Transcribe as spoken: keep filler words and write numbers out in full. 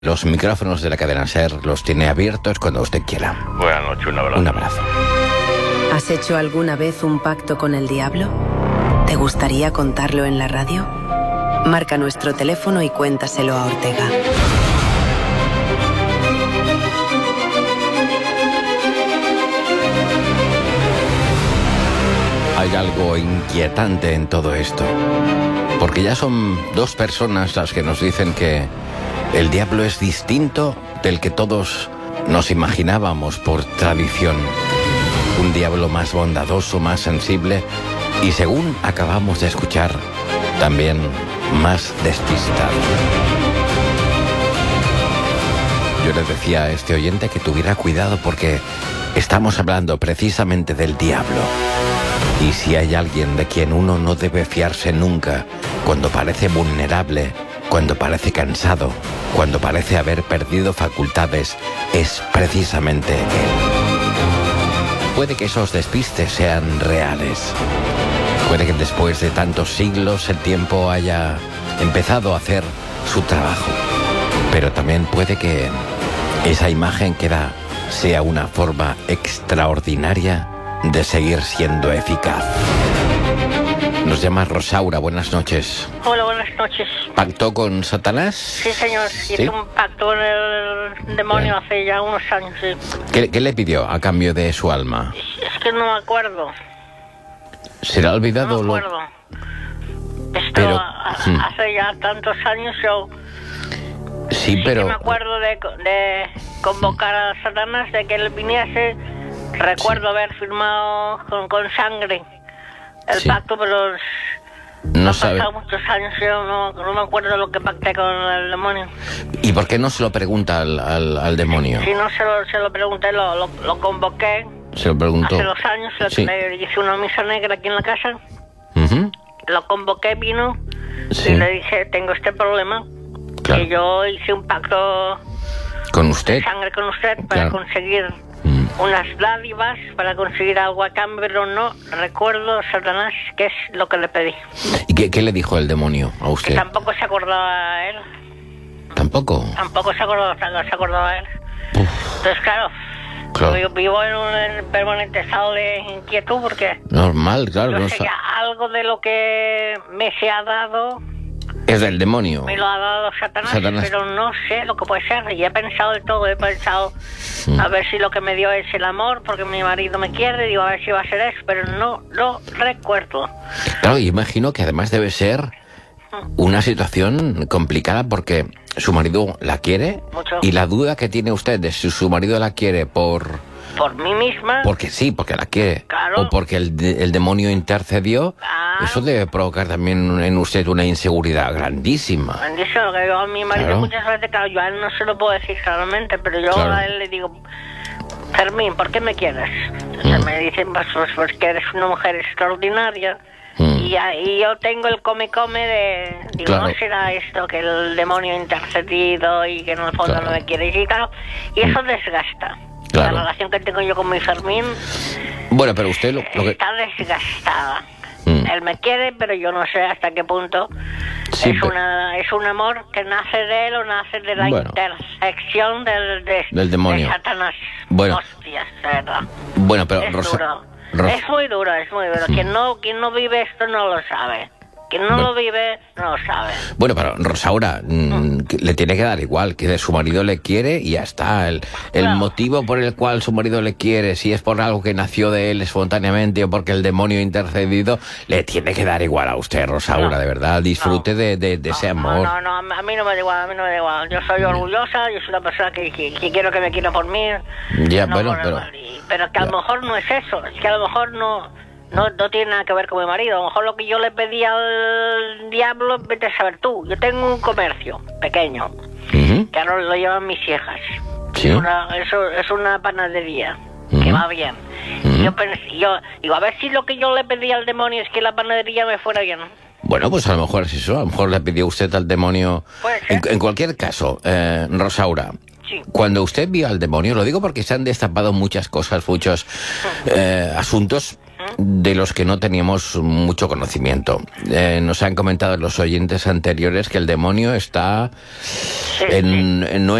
Los micrófonos de la cadena SER los tiene abiertos cuando usted quiera. Buenas noches, un abrazo. Un abrazo. ¿Has hecho alguna vez un pacto con el diablo? ¿Te gustaría contarlo en la radio? Marca nuestro teléfono y cuéntaselo a Ortega. Hay algo inquietante en todo esto, porque ya son dos personas las que nos dicen que el diablo es distinto del que todos nos imaginábamos por tradición. Un diablo más bondadoso, más sensible y, según acabamos de escuchar, también más despistado. Yo le decía a este oyente que tuviera cuidado porque estamos hablando precisamente del diablo. Y si hay alguien de quien uno no debe fiarse nunca, cuando parece vulnerable, cuando parece cansado, cuando parece haber perdido facultades, es precisamente él. Puede que esos despistes sean reales. Puede que después de tantos siglos el tiempo haya empezado a hacer su trabajo. Pero también puede que esa imagen que da sea una forma extraordinaria de seguir siendo eficaz. Nos llama Rosaura, buenas noches. Hola, buenas noches. ¿Pactó con Satanás? Sí, señor. ¿Sí? Hice un pacto con el demonio Bien. hace ya unos años, sí. ¿Qué, qué le pidió a cambio de su alma? Es que no me acuerdo. ¿Se le ha olvidado? No me lo- acuerdo. Esto Pero- a- hmm. hace ya tantos años yo Sí, sí pero... que me acuerdo de, de convocar a Satanás, de que él viniese. Recuerdo haber firmado con, con sangre el Sí. pacto, pero No han sabe. pasado muchos años, yo no, no me acuerdo lo que pacté con el demonio. ¿Y por qué no se lo pregunta al, al, al demonio? Si no se lo, se lo pregunté, lo, lo, lo convoqué Se lo preguntó. hace dos años, le, Sí. le hice una misa negra aquí en la casa, Ujú. lo convoqué, vino Sí. y le dije, tengo este problema, Claro. que yo hice un pacto ¿Con de usted? sangre con usted para Claro. conseguir Mm. unas dádivas, para conseguir algo a cambio, pero no recuerdo, Satanás, qué es lo que le pedí. ¿Y qué, qué le dijo el demonio a Que usted? tampoco se acordaba él, ¿Tampoco? tampoco se acordaba, se acordaba él. Uf, Entonces, claro, Claro. yo vivo en un en permanente estado de inquietud porque normal, claro. yo No sé sa- que algo de lo que me se ha dado Es del demonio. me lo ha dado Satanás, Satanás. pero no sé lo que puede ser. Y he pensado de todo, he pensado Mm. a ver si lo que me dio es el amor, porque mi marido me quiere, digo a ver si va a ser eso, pero no lo recuerdo. Claro, y imagino que además debe ser una situación complicada porque su marido la quiere Mucho. y la duda que tiene usted de si su marido la quiere por... Por mí misma, Porque sí, porque la quiere. Claro. O porque el, de- el demonio intercedió. Claro. Eso debe provocar también en usted una inseguridad grandísima. bendición, que yo a mi marido Claro. muchas veces, claro, yo a él no se lo puedo decir claramente, pero yo Claro. a él le digo, Fermín, ¿por qué me quieres? Entonces Mm. me dicen, pues, pues porque eres una mujer extraordinaria. Mm. Y, ahí yo tengo el come-come de... Digo, Claro. ¿no será esto que el demonio ha intercedido y que en el fondo Claro. no me quiere? Y claro, y eso desgasta. Claro. La relación que tengo yo con mi Fermín Bueno, pero usted lo, lo que... está desgastada. Mm. Él me quiere, pero yo no sé hasta qué punto Sí, es, pero- una, es un amor que nace de él o nace de la Bueno. intersección del, de, Del demonio. de Satanás. Bueno. Hostias, de verdad. Bueno, pero Es Rosa- duro. Rosa- Es muy duro, es muy duro. Quien no, quien no vive esto no lo sabe. Quien no Bueno. lo vive no lo sabe. Bueno, pero Rosaura, mm, que le tiene que dar igual, que su marido le quiere y ya está. El, el Claro. motivo por el cual su marido le quiere, si es por algo que nació de él espontáneamente o porque el demonio ha intercedido, le tiene que dar igual a usted, Rosaura, No. de verdad. Disfrute No. de, de- de ese No, amor. No, no, no, a mí no me da igual, a mí no me da igual. Yo soy orgullosa, yo soy una persona que, que, que quiero que me quiera por mí. Ya, No bueno, por- pero... y- pero que a ya. lo mejor no es eso, es que a lo mejor no, no, no tiene nada que ver con mi marido. A lo mejor lo que yo le pedí al diablo, vete a saber tú. Yo tengo un comercio pequeño, Ujú. que ahora lo llevan mis hijas. Sí. Es una, eso, es una panadería que Ujú. va bien. Ujú. Y yo, pensé, yo digo, a ver si lo que yo le pedí al demonio es que la panadería me fuera bien. Bueno, pues a lo mejor es eso, a lo mejor le pidió usted al demonio... Puede ser. En, en cualquier caso, eh, Rosaura, Sí. cuando usted vio al demonio, lo digo porque se han destapado muchas cosas, muchos eh, asuntos de los que no teníamos mucho conocimiento. Eh, nos han comentado los oyentes anteriores que el demonio está Sí, en, sí. en- no